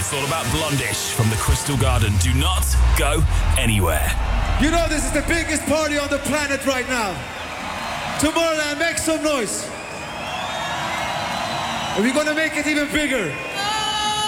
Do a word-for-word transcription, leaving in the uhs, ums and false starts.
It's all about Blondish from the Crystal Garden. Do not go anywhere. You know this is the biggest party on the planet right now. Tomorrowland, make some noise. And we're gonna make it even bigger.